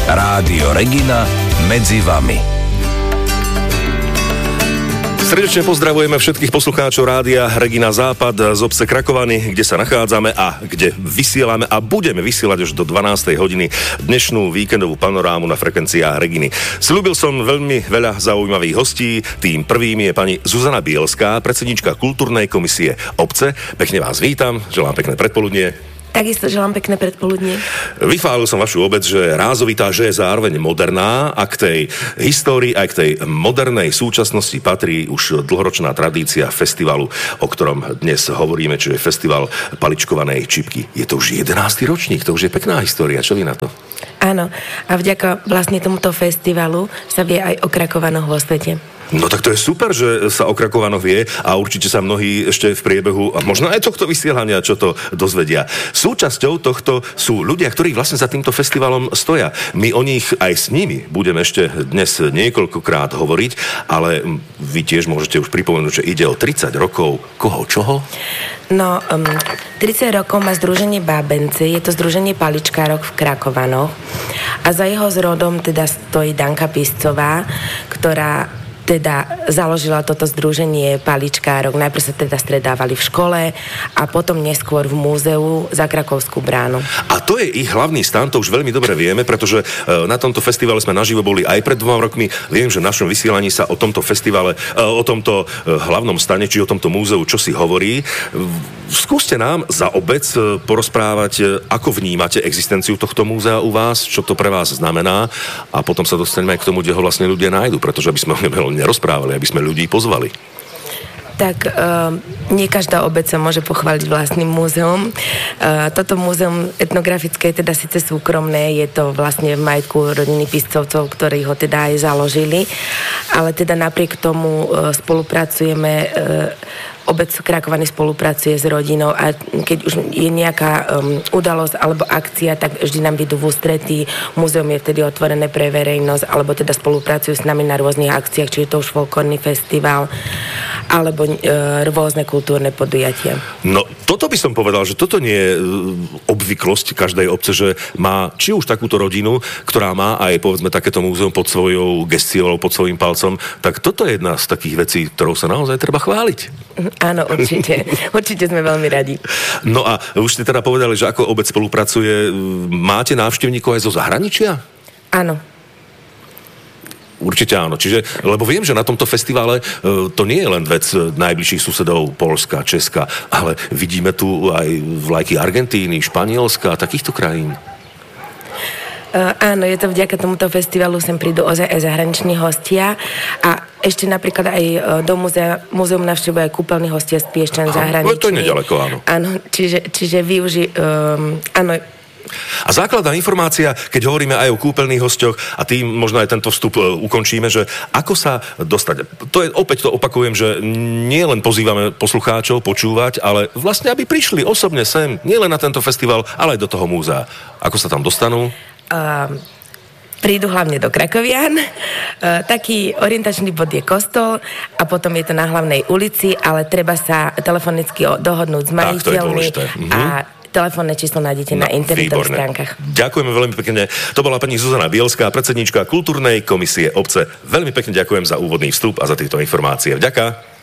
Rádio Regina medzi vami. Srdečne pozdravujeme všetkých poslucháčov Rádia Regina Západ z obce Krakovany, kde sa nachádzame a kde vysielame a budeme vysielať až do 12. hodiny dnešnú víkendovú panorámu na frekvenciách Reginy. Sľúbil som veľmi veľa zaujímavých hostí. Tým prvým je pani Zuzana Bielská, predsedníčka Kultúrnej komisie obce. Pekne vás vítam, želám pekné predpoludnie. Takisto želám pekné predpoludnie. Vychválil som vašu obec, že je rázovitá, že je zároveň moderná a k tej histórii aj k tej modernej súčasnosti patrí už dlhoročná tradícia festivalu, o ktorom dnes hovoríme, čo je festival paličkovanej čipky. Je to už 11. ročník, to už je pekná história. Čo vy na to? Áno, a vďaka vlastne tomuto festivalu sa vie aj o Krakovanoch vo svete. No tak to je super, že sa o Krakovanoch vie a určite sa mnohí ešte v priebehu, a možno aj tohto vysielania, čo to dozvedia. Súčasťou tohto sú ľudia, ktorí vlastne za týmto festivalom stoja. My o nich aj s nimi budeme ešte dnes niekoľkokrát hovoriť, ale vy tiež môžete už pripomenúť, že ide o 30 rokov koho, čoho? No, 30 rokov má združenie Bábenci, je to združenie paličkárok v Krakovanoch a za jeho zrodom teda stojí Danka Piscová, ktorá teda založila toto združenie paličkárok. Najprv sa teda stretávali v škole a potom neskôr v múzeu za Krakovskú bránu. A to je ich hlavný stan, to už veľmi dobre vieme, pretože na tomto festivale sme naživo boli aj pred 2 rokmi. Viem, že v našom vysielaní sa o tomto festivale, o tomto hlavnom stane, či o tomto múzeu, čo si hovorí. Skúste nám za obec porozprávať, ako vnímate existenciu tohto múzea u vás, čo to pre vás znamená a potom sa dostaneme aj k tomu, kde ho vlastne ľudia nájdu, pretože aby sme ho nerozprávali, aby sme ľudí pozvali. Tak nie každá obec sa môže pochváliť vlastným múzeum. Toto múzeum etnografické je teda síce súkromné, je to vlastne v majetku rodiny Piscovcov, ktorí ho teda aj založili, ale teda napriek tomu spolupracujeme, obec Krakovany spolupracuje s rodinou a keď už je nejaká udalosť alebo akcia, tak vždy nám idú v ústretí. Múzeum je vtedy otvorené pre verejnosť, alebo teda spolupracujú s nami na rôznych akciách, či je to už folklórny festival, alebo rôzne kultúrne podujatia. No, toto by som povedal, že toto nie je obvyklosť každej obce, že má či už takúto rodinu, ktorá má aj, povedzme, takéto múzeum pod svojou gestiou, pod svojím palcom, tak toto je jedna z takých vecí, ktorou sa naozaj treba chváliť. Áno, určite. Určite sme veľmi radi. No a už ste teda povedali, že ako obec spolupracuje. Máte návštevníkov aj zo zahraničia? Áno. Určite áno. Čiže, lebo viem, že na tomto festivale to nie je len vec najbližších susedov Poľska, Česka, ale vidíme tu aj vlajky Argentíny, Španielska a takýchto krajín. Áno, je to vďaka tomuto festivalu, sem prídu ozaj aj zahraniční hostia a ešte napríklad aj do múzeum navštevuje aj kúpeľní hostia z Piešťan zahraniční. To je nedaleko, áno. Áno, čiže áno. A základná informácia, keď hovoríme aj o kúpeľných hosťoch a tým možno aj tento vstup ukončíme, že ako sa dostať. To je, opäť to opakujem, že nie len pozývame poslucháčov počúvať, ale vlastne, aby prišli osobne sem, nie len na tento festival, ale aj do toho múzea. Ako sa tam dostanú? Prídu hlavne do Krakovian. Taký orientačný bod je kostol a potom je to na hlavnej ulici, ale treba sa telefonicky dohodnúť s majiteľmi a telefónne číslo nájdete na internetových stránkach. Ďakujeme veľmi pekne. To bola pani Zuzana Bielská, predsedníčka Kultúrnej komisie obce. Veľmi pekne ďakujem za úvodný vstup a za tieto informácie. Vďaka.